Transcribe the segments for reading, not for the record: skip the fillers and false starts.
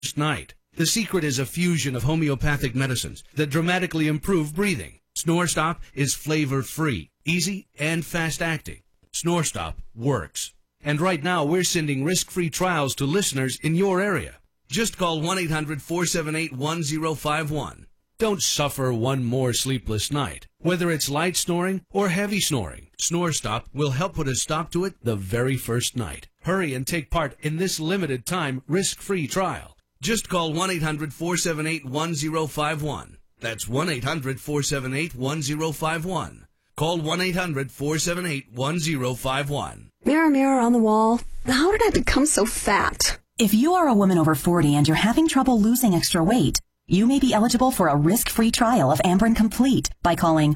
night. The secret is a fusion of homeopathic medicines that dramatically improve breathing. Snore Stop is flavor-free, easy, and fast-acting. Snore Stop works. And right now, we're sending risk-free trials to listeners in your area. Just call 1-800-478-1051. Don't suffer one more sleepless night. Whether it's light snoring or heavy snoring, Snore Stop will help put a stop to it the very first night. Hurry and take part in this limited-time risk-free trial. Just call 1-800-478-1051. That's 1-800-478-1051. Call 1-800-478-1051. Mirror, mirror on the wall, how did I become so fat? If you are a woman over 40 and you're having trouble losing extra weight, you may be eligible for a risk-free trial of Amberen Complete by calling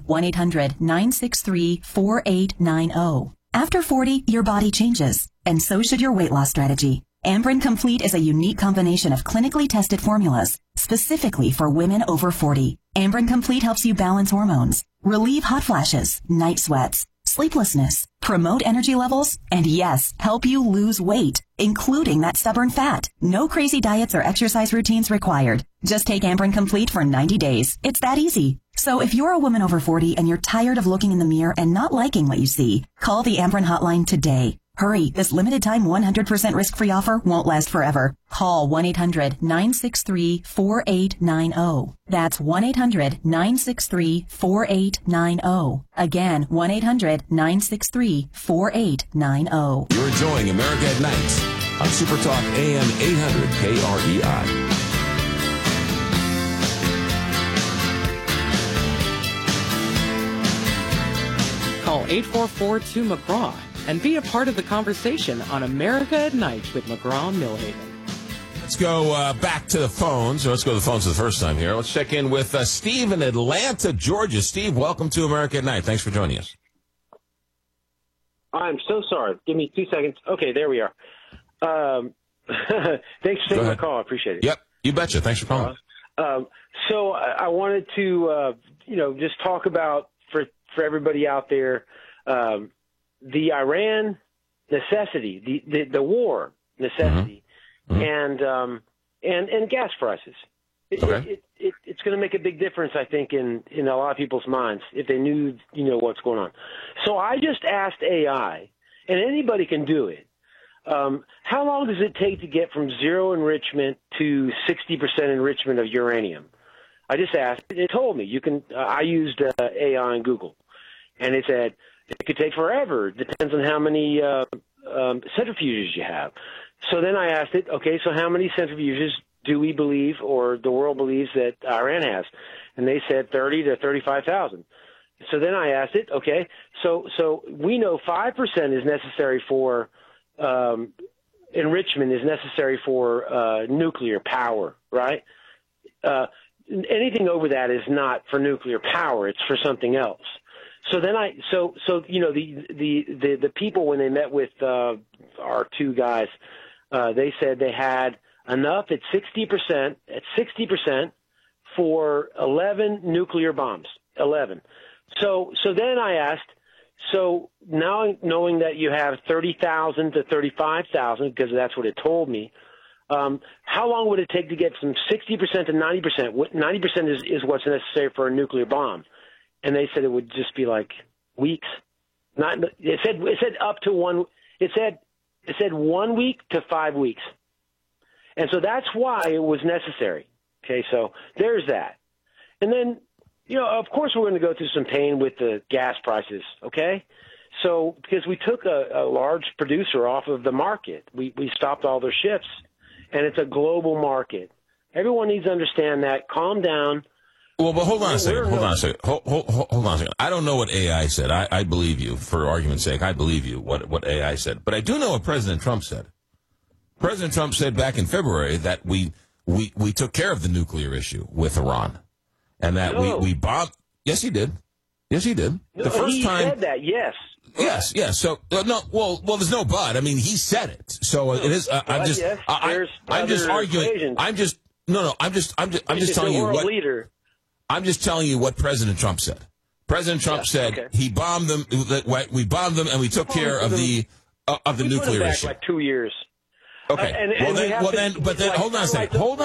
1-800-963-4890. After 40, your body changes, and so should your weight loss strategy. Amberen Complete is a unique combination of clinically tested formulas specifically for women over 40. Amberen Complete helps you balance hormones, relieve hot flashes, night sweats, sleeplessness, promote energy levels, and yes, help you lose weight, including that stubborn fat. No crazy diets or exercise routines required. Just take Amberen Complete for 90 days. It's that easy. So if you're a woman over 40 and you're tired of looking in the mirror and not liking what you see, call the Amberen hotline today. Hurry, this limited time 100% risk-free offer won't last forever. Call 1-800-963-4890. That's 1-800-963-4890. Again, 1-800-963-4890. You're enjoying America at Night on Super Talk AM 800 KREI. Call 844-2-McGraw and be a part of the conversation on America at Night with McGraw-Millhaven. Let's go back to the phones. Let's go to the phones for the first time here. Let's check in with Steve in Atlanta, Georgia. Steve, welcome to America at Night. Thanks for joining us. I'm so sorry. Give me 2 seconds. Okay, there we are. Thanks for taking my call. I appreciate it. Yep, you betcha. Thanks for calling. So I wanted to, just talk about for everybody out there, the Iran necessity, the war necessity, and gas prices. It's going to make a big difference, I think, in a lot of people's minds if they knew, what's going on. So I just asked AI, and anybody can do it. How long does it take to get from zero enrichment to 60% enrichment of uranium? I just asked. It told me you can. I used AI on Google, and it said it could take forever. It depends on how many centrifuges you have. So then I asked it, okay, so how many centrifuges do we believe, or the world believes, that Iran has? And they said 30 to 35,000. So then I asked it, okay, so we know 5% is necessary for enrichment is necessary for nuclear power, right? Anything over that is not for nuclear power; it's for something else. So then the people, when they met with our two guys, they said they had enough at 60% for 11 nuclear bombs. 11. So then I asked, so now knowing that you have 30,000 to 35,000, because that's what it told me, how long would it take to get from 60% to 90%? 90% is what's necessary for a nuclear bomb. And they said it would just be like weeks. It said up to one. It said 1 week to 5 weeks. And so that's why it was necessary. Okay, so there's that. And then, of course we're going to go through some pain with the gas prices, okay? So because we took a large producer off of the market. We stopped all their ships, and it's a global market. Everyone needs to understand that. Calm down. Well, but hold on a second. Hold on a second. I don't know what AI said. I believe you, for argument's sake. I believe you, what AI said. But I do know what President Trump said. President Trump said back in February that we took care of the nuclear issue with Iran. And that we bombed. Yes, he did. Yes, he did. No, the first he time. said that, yes. Yes. So, no, well, there's no but. I mean, he said it. So it is, I'm just arguing. I'm just telling you what. Leader. I'm just telling you what President Trump said. President Trump said he bombed them. We bombed them, and we took care of the nuclear issue. Like 2 years. Okay. And we have to, hold on a second. Hold